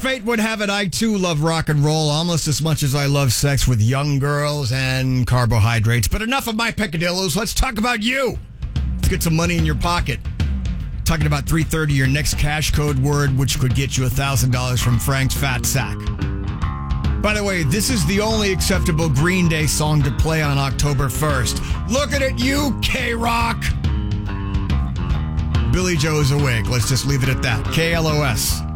fate would have it, I too love rock and roll almost as much as I love sex with young girls and carbohydrates. But enough of my peccadillos. Let's talk about you. Let's get some money in your pocket. Talking about 3:30, your next cash code word, which could get you $1,000 from Frank's Fat Sack. By the way, this is the only acceptable Green Day song to play on October 1st. Looking at you, K-Rock. Billy Joe is awake. Let's just leave it at that. KLOS.